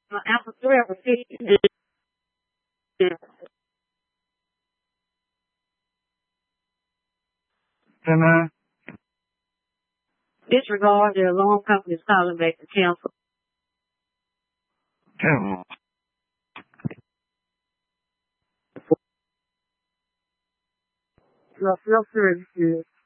After 12 or 15 disregard the alarm company's calling back to cancel. Your services